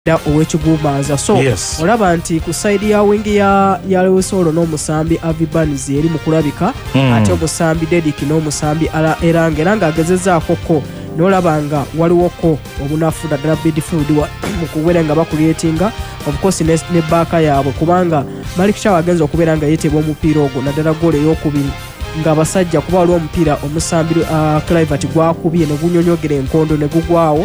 owekigumanza so olaba nti ku side ya wingi ya Lewis-Olo n'omusambi Avibanis eri mu kulabika ate omusambi Dedick n'omusambi era ng'agezezaako ko n'olaba nga waliwoko obunafu ddala midfield mu kubeera nga bakuleetinga of course ne baaka yaabwe kubanga Malik Chow agenza okubeera nga yeetebwa omupiira ogwo naddala goal ey'okubiri nga basajja kuba waliwo omupiira omusambi Clivert gwakubye ne gunyonyogera enkondo ne gugwawo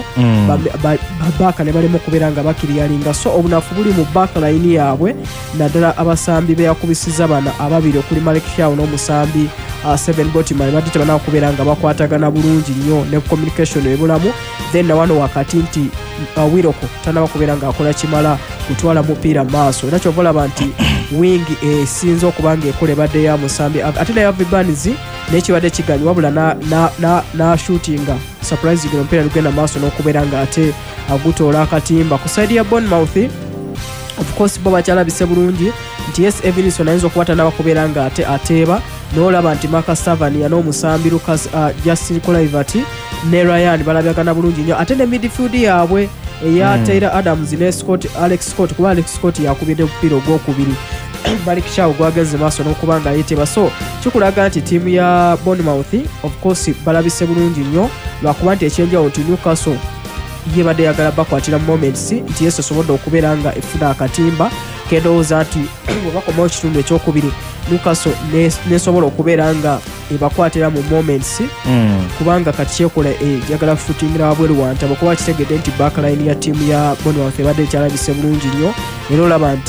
baaka ne balema okubeera nga bakiriyalinga so obunafu buli mu backline yaabwe naddala abasambi beyakubisiza bana ababiri okuli Malik Chow n'omusambi Seven Botima badde tebanaba kubeera nga bakwatagana bulungi nnyo ne communication ebulamu then nawano wakati nti Wiroko tanaba kubeera nga akola kimala kutwala mupiira maaso era kyovola nti wing esinza okuba nga ekole badde ya musambi ate naye Avibanis n'ekibadde kiganyi wabula na shootinga surprise gino omupiira lugenda maaso n'okubeera nga ate agutoola akatimba ku side ya Bournemouth of course bo bakyalabise bulungi nti yes Evanson ayinza okuba tanaba kubeera nga ateeba n'olaba nti Marcus Tavernier n'omusambi Lucas Justin Kluivert ne Ryan balabagana bulungi nnyo ate ne midfield yaabwe eya Taylor Adams ne Alex Scott kuba Alex Scott yakubidde omupiira ogwokubiri Malik Chow gwageze maaso n'okuba nga yeeteba so kikulaga nti ttiimu ya Bournemouth of course balabise bulungi nnyo lwakuba nti ekyenjawo nti Newcastle ye badde yagala bakwatira moments nti yesu asobodde okubeera nga efuna akatimba kendowooza nti webakomawo ekitundu ekyokubiri Newcastle nesobola okubeera nga ebakwatira mu moments kubanga kati kyekola jagala footingira wabweru wantabo kuba kitegedde nti backline ya ttiimu ya Bournemouth ebadde ekyalabise bulungi nnyo era olaba nti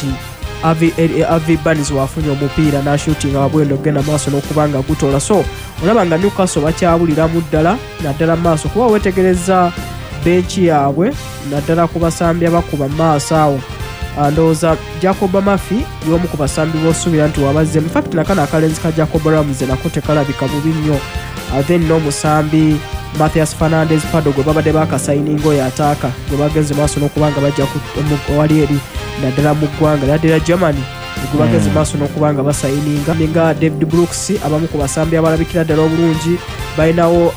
Avibanis wafunye omupiira n'ashootinga wabweru n'okugenda maaso n'okuba nga gutoola so olaba nga Newcastle bakyabuliramu ddala naddala maaso kuba wetegereza benchi yaabwe naddala ku basambi abakuba maaso awo ndowooza Jacob Murphy y'omu ku basambi b'osuubira nti wabazze in fact nakano akalenzi ka Jacob Ramsey nako tekalabika bubi nnyo then n'omusambi Matthias Fernandes Pardo gwe babadde baakasayininga oyo ataaka gwe bagenze maaso n'okuba nga bajja wali eri naddala mu ggwanga naddala Germany gwe bagenze maaso n'okuba nga basayininga nga David Brooks abamu ku basambi abalabikira ddala obulungi balinawo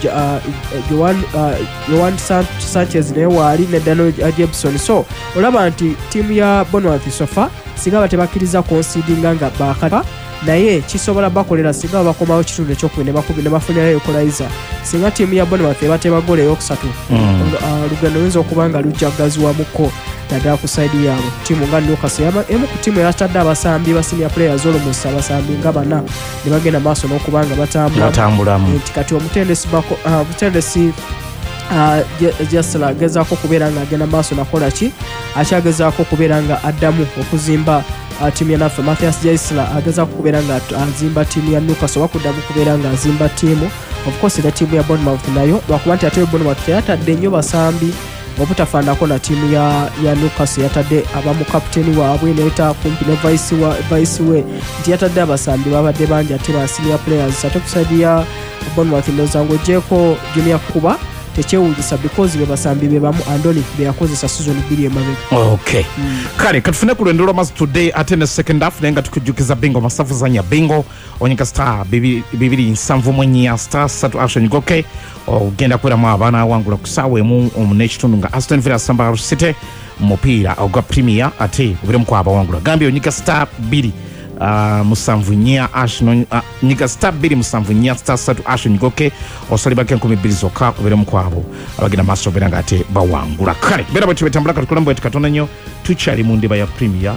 Joan Sanchez naye waali ne Daniel Jebson so olaba nti ttiimu ya Bournemouth sofa singa batebakkiriza concedinga nga baakata naye kisobola bakolera singa bakomawo ekitundu ekyokubiri ne bafunirayo equalizer singa ttiimu ya Bournemouth ebateeba goal eyokusatu lugendo luyinza okuba nga lujjagaziwamuko naddala ku side yaabwe ttiimu nga Newcastle emu ku ttiimu eyatadde abasambi ba senior players almost abasambi nga bana ne bagenda maaso n'okuba nga batambulamu nti kati omutendesi Jesla agezaako okubeera nga agenda maaso nakola ki akyagezaako okubeera nga addamu okuzimba ttiimu ya naffe Matthias Jesla agezaako okubeera nga azimba ttiimu ya Newcastle wakuddamu okubeera nga azimba ttiimu of course ne ttiimu ya Bournemouth nayo lwakuba nti ate Bournemouth teyatadde nnyo basambi obutafaanako na ttiimu ya Newcastle yatadde abamu kapiteeni waabwe neeta kumpi ne vice we nti yatadde abasambi babadde bangi ate ba senior players ate ku side ya Bournemouth ndowooza ng'oggyeko Junior Kuba tekyewuunyisa because be basambi be bamu Andoni be yakozesa season 2 emabega okay kale katufune ku lwendo lw'amazzi today ate ne second half naye nga tukujjukiza bingo masafu zanya bingo onyika star 274 star 3 action goke ogenda kweramu abaana awangula ku ssaawa emu n'ekitundu nga Aston Villa Samba City mupiira ogwa premier ate obiremu kwaba awangula gambye onyika star 2 musanvunya ashno nyiga star 2 musanvunya star 3 asho nyigoke osalibake 12 zokka kuberemu kwabo abagina maso beranga ate bawangula kale bera bati betambula katukulambo etikatona nnyo tuchali mu ndiba ya premier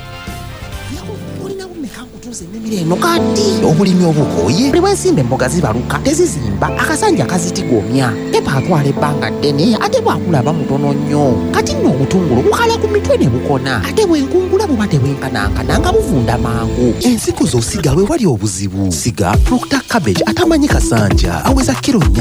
eno kati obulimi obukoye buli bwensimba emboga zibaluka tezizimba akasanja akazitigomya pepa atwala ebbanga ddene ate bwakulaba mutono nnyo kati nno obutungulu bukala ku mitwe ne bukona ate bwenkungula buba tebwenkanankana nga buvunda mangu ensigo z'osiga we wali obuzibu siga Proctor Cabbage atamanyi kasanja aweza kiro